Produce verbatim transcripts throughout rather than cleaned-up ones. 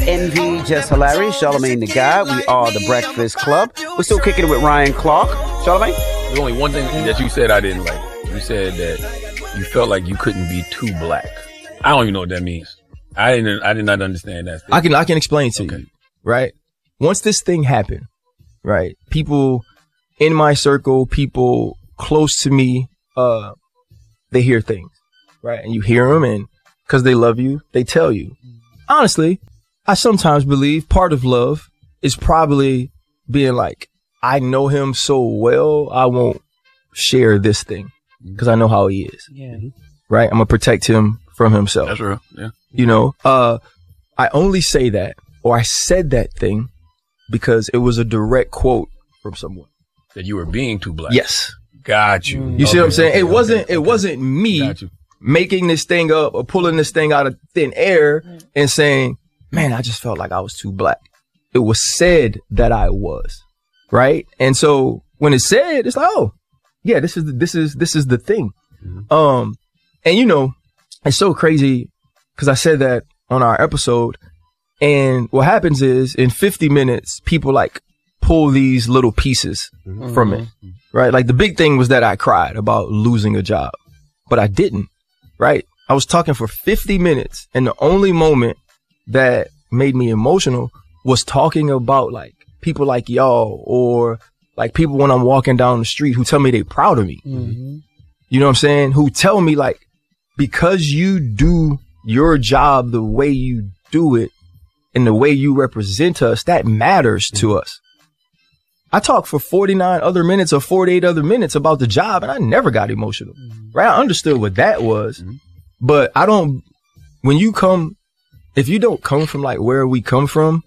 Envy, Just Hilarious, Charlamagne the God. We are the Breakfast Club. We're still kicking it with Ryan Clark. Charlamagne? There's only one thing that you said I didn't like. You said that you felt like you couldn't be too black. I don't even know what that means. I didn't. I did not understand that. I can. I can explain to okay. you. Right. Once this thing happened, right? People in my circle, people close to me, uh, they hear things, right? And you hear them, and because they love you, they tell you. Honestly, I sometimes believe part of love is probably being like, I know him so well, I won't share this thing because I know how he is. Yeah. Right? I'm gonna protect him from himself. That's real. Yeah. You know, uh, I only say that, or I said that thing because it was a direct quote from someone. That you were being too black. Yes. Got you. You okay, see what I'm saying? okay, it wasn't, okay, it okay. wasn't me Got you. making this thing up or pulling this thing out of thin air and saying, man, I just felt like I was too black. It was said that I was, right? And so when it's said, it's like, oh, yeah, this is the, this is this is the thing. Mm-hmm. Um, and you know, it's so crazy because I said that on our episode, and what happens is in fifty minutes, people like pull these little pieces mm-hmm. from it, right? Like the big thing was that I cried about losing a job, but I didn't, right? I was talking for fifty minutes, and the only moment that made me emotional was talking about like people like y'all or like people when I'm walking down the street who tell me they proud of me. Mm-hmm. You know what I'm saying? Who tell me like, because you do your job the way you do it and the way you represent us, that matters mm-hmm. to us. I talked for forty-nine other minutes or forty-eight other minutes about the job and I never got emotional, mm-hmm. right? I understood what that was, mm-hmm. but I don't, when you come, if you don't come from like where we come from,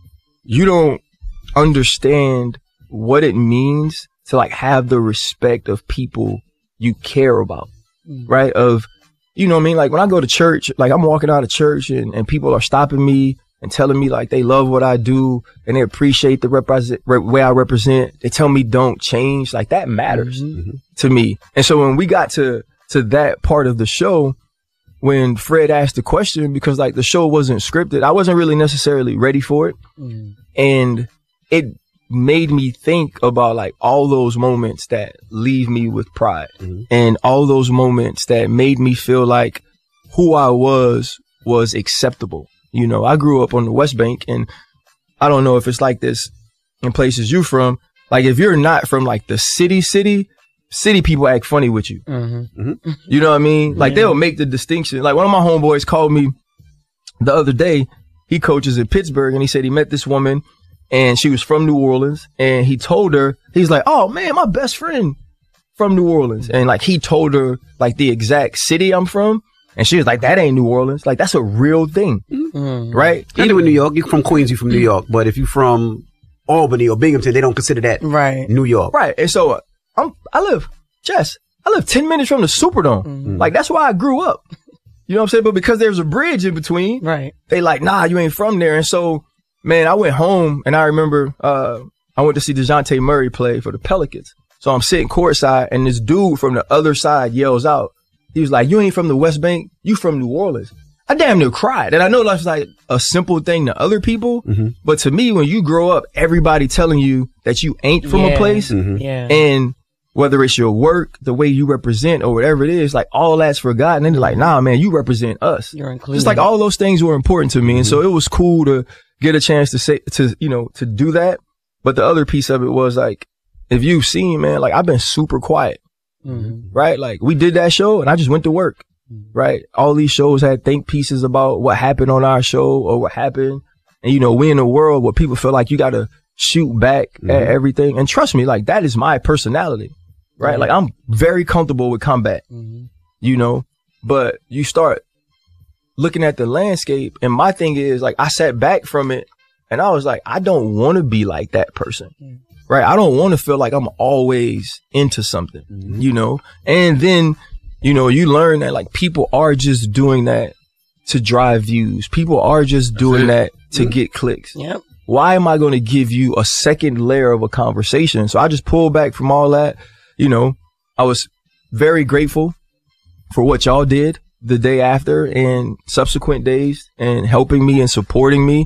you don't understand what it means to like have the respect of people you care about, mm. right? Of, you know what I mean? Like when I go to church, like I'm walking out of church and, and people are stopping me and telling me like they love what I do and they appreciate the represent re- way I represent. They tell me don't change. Like that matters mm-hmm. to me. And so when we got to, to that part of the show, when Fred asked the question, because like the show wasn't scripted, I wasn't really necessarily ready for it. Mm. And it made me think about like all those moments that leave me with pride mm-hmm. and all those moments that made me feel like who I was was acceptable. You know, I grew up on the West Bank and I don't know if it's like this in places you're from. Like if you're not from like the city, city, city people act funny with you. Mm-hmm. Mm-hmm. You know what I mean? Like yeah. they'll make the distinction. Like one of my homeboys called me the other day. He coaches in Pittsburgh and he said he met this woman and she was from New Orleans and he told her, he's like, oh man, my best friend from New Orleans. And like he told her like the exact city I'm from. And she was like, that ain't New Orleans. Like that's a real thing. Mm-hmm. Right? I live in New York. You're from Queens, you're from New York. But if you're from Albany or Binghamton, they don't consider that right. New York. Right. And so I'm, I live, Jess, I live ten minutes from the Superdome. Mm-hmm. Like, that's why I grew up. You know what I'm saying? But because there's a bridge in between, right? They like, nah, you ain't from there. And so, man, I went home and I remember, uh, I went to see DeJounte Murray play for the Pelicans. So I'm sitting courtside and this dude from the other side yells out. He was like, you ain't from the West Bank. You from New Orleans. I damn near cried. And I know that's like a simple thing to other people. Mm-hmm. But to me, when you grow up, everybody telling you that you ain't from yeah. a place mm-hmm. yeah. and whether it's your work, the way you represent or whatever it is, like all that's forgotten. And they're like, nah, man, you represent us. You're included. Just like all those things were important to me. Mm-hmm. And so it was cool to get a chance to say, to, you know, to do that. But the other piece of it was like, if you've seen, man, like I've been super quiet, mm-hmm. right? Like we did that show and I just went to work, mm-hmm. right? All these shows had think pieces about what happened on our show or what happened. And, you know, we in a world where people feel like you got to shoot back mm-hmm. at everything. And trust me, like that is my personality. Right. Mm-hmm. Like I'm very comfortable with combat, mm-hmm. you know, but you start looking at the landscape. And my thing is like, I sat back from it and I was like, I don't want to be like that person. Mm-hmm. Right. I don't want to feel like I'm always into something, mm-hmm. you know, and then, you know, you learn that like people are just doing that to drive views. People are just doing that to mm-hmm. get clicks. Yep. Why am I going to give you a second layer of a conversation? So I just pulled back from all that. You know, I was very grateful for what y'all did the day after and subsequent days and helping me and supporting me.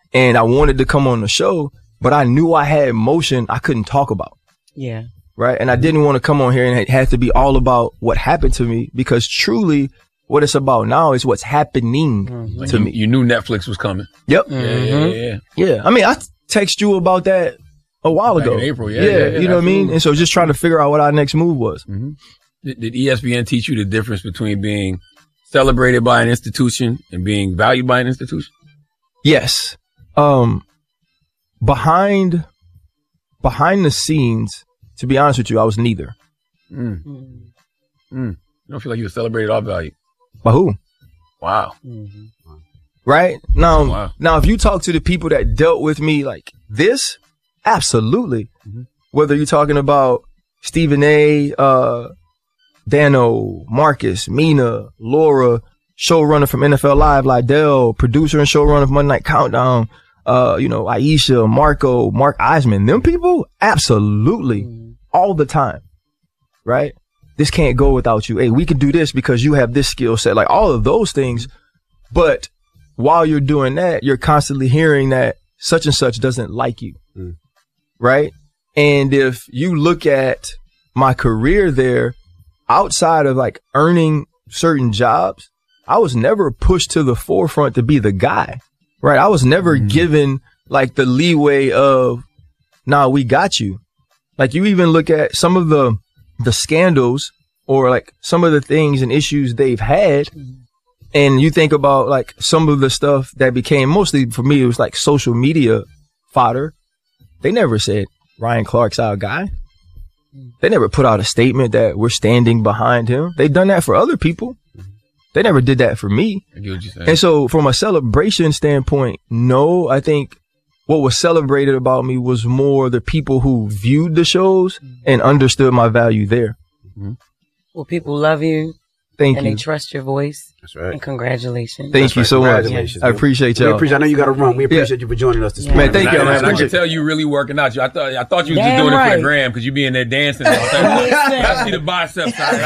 and I wanted to come on the show, but I knew I had emotion I couldn't talk about. Yeah. Right. And I didn't want to come on here and it had to be all about what happened to me, because truly what it's about now is what's happening mm-hmm. to you, me. You knew Netflix was coming. Yep. Mm-hmm. Yeah, yeah, yeah, yeah. Yeah. I mean, I texted you about that a while Back ago. in April, yeah. Yeah. yeah, yeah you know absolutely. what I mean? And so just trying to figure out what our next move was. Mm-hmm. Did, did E S P N teach you the difference between being celebrated by an institution and being valued by an institution? Yes. Um, behind, behind the scenes, to be honest with you, I was neither. Mm. Mm. You don't feel like you were celebrated or valued? By who? Wow. Mm-hmm. Right? Now, wow. now, if you talk to the people that dealt with me like this, absolutely. Mm-hmm. Whether you're talking about Stephen A., uh, Dano, Marcus, Mina, Laura, showrunner from N F L Live, Lydell, producer and showrunner of Monday Night Countdown, uh, you know, Aisha, Marco, Mark Eisman, them people, absolutely, mm-hmm. all the time, right? This can't go without you. Hey, we can do this because you have this skill set, like all of those things. But while you're doing that, you're constantly hearing that such and such doesn't like you, mm. right? And if you look at my career there, outside of like earning certain jobs, I was never pushed to the forefront to be the guy, right? I was never mm-hmm. given like the leeway of, nah, we got you. Like you even look at some of the, the scandals or like some of the things and issues they've had. Mm-hmm. And you think about like some of the stuff that became mostly for me, it was like social media fodder. They never said Ryan Clark's our guy. They never put out a statement that we're standing behind him. They've done that for other people. They never did that for me. I get what you're saying. And so from a celebration standpoint, no, I think what was celebrated about me was more the people who viewed the shows and understood my value there. Mm-hmm. Well, people love you. Thank and you. And they trust your voice. That's right. And congratulations. Thank That's you right. so much. Congratulations, I appreciate y'all. We appreciate, I know you got to run. We appreciate yeah. you for joining us this yeah. morning. Man, thank you, man. I, I can tell you really working out. I thought I thought you was Damn just doing right. it for the gram because you be in there dancing. I see the biceps side.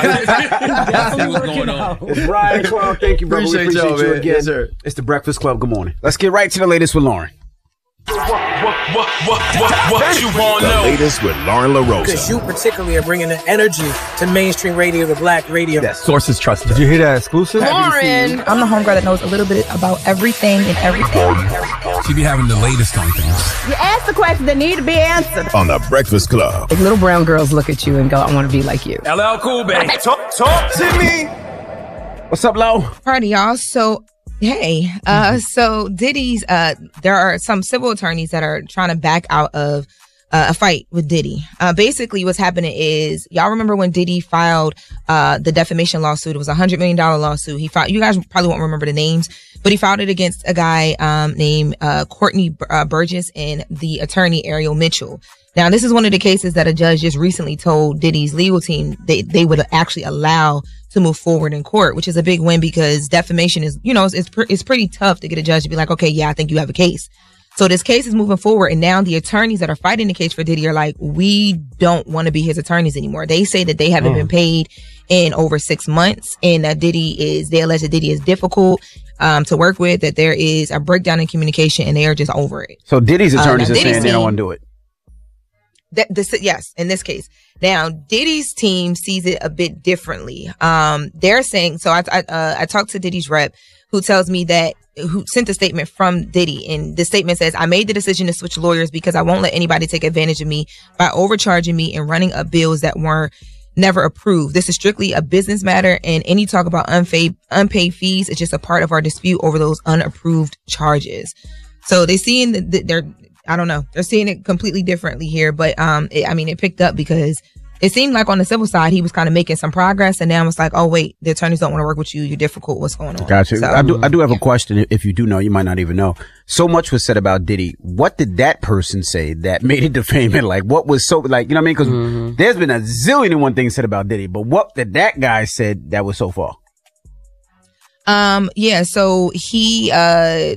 I see what's going on. It's Ryan Clark. Thank you, brother. Appreciate, we appreciate y'all, you man. again. Yes, sir. It's the Breakfast Club. Good morning. Let's get right to the latest with Lauren. What, what, what, what, what, what you want to The know? latest with Lauren LaRosa. Because you particularly are bringing the energy to mainstream radio, the black radio. Yes. Sources trusted. Did you hear that exclusive? Lauren. I'm the homegirl that knows a little bit about everything and everything. She be having the latest on things. You ask the questions that need to be answered. On the Breakfast Club. Like little brown girls look at you and go, I want to be like you. L L Cool, baby. Talk, talk to me. What's up, Lo? Party, y'all. So, hey, uh, so Diddy's, uh, there are some civil attorneys that are trying to back out of uh, a fight with Diddy. Uh, basically, what's happening is, y'all remember when Diddy filed uh, the defamation lawsuit? It was a hundred million dollar lawsuit. He filed. You guys probably won't remember the names, but he filed it against a guy um, named uh, Courtney uh, Burgess and the attorney Ariel Mitchell. Now, this is one of the cases that a judge just recently told Diddy's legal team they they would actually allow to move forward in court, which is a big win because defamation is, you know, it's, it's, pre- it's pretty tough to get a judge to be like, okay, yeah, I think you have a case. So this case is moving forward. And now the attorneys that are fighting the case for Diddy are like, we don't want to be his attorneys anymore. They say that they haven't mm. been paid in over six months and that Diddy is, they allege that Diddy is difficult um, to work with, that there is a breakdown in communication and they are just over it. So Diddy's attorneys uh, are saying team, they don't want to do it. That, this, yes, in this case. Now, Diddy's team sees it a bit differently. Um, they're saying, so I, I, uh, I talked to Diddy's rep who tells me that, who sent a statement from Diddy. And the statement says, I made the decision to switch lawyers because I won't let anybody take advantage of me by overcharging me and running up bills that were never approved. This is strictly a business matter and any talk about unpaid, unpaid fees is just a part of our dispute over those unapproved charges. So they're seeing that they're, I don't know. They're seeing it completely differently here. But, um, it, I mean, it picked up because it seemed like on the civil side, he was kind of making some progress. And now it's like, oh, wait, the attorneys don't want to work with you. You're difficult. What's going on? Gotcha. So, I do, I do have yeah. a question. If you do know, you might not even know. So much was said about Diddy. What did that person say that made it defaming? Like, what was so, like, you know what I mean? Because mm-hmm. there's been a zillion and one things said about Diddy. But what did that guy said that was so far? Um, yeah. So he, uh,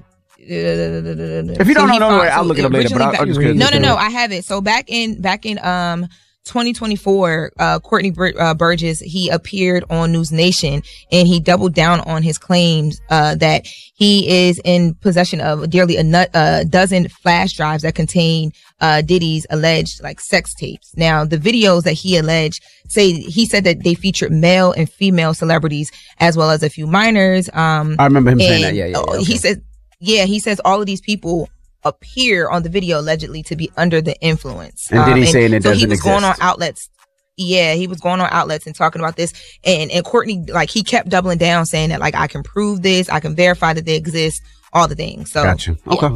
if you don't so know, no fought, way, I'll so look it up later. But I'll, back, I'll just no, no, no. I have it. So back in back in um twenty twenty-four, uh, Courtney Bur- uh, Burgess, he appeared on News Nation and he doubled down on his claims, uh, that he is in possession of nearly a nut, uh, dozen flash drives that contain, uh, Diddy's alleged like sex tapes. Now, the videos that he alleged say, he said that they featured male and female celebrities as well as a few minors. Um, I remember him saying that. Yeah, yeah. yeah okay. He said, yeah, he says all of these people appear on the video allegedly to be under the influence. And did he um, say it so doesn't he was exist? going on outlets. Yeah, he was going on outlets and talking about this. And and Courtney, like, he kept doubling down saying that, like, I can prove this, I can verify that they exist, all the things. So gotcha. Yeah. Okay.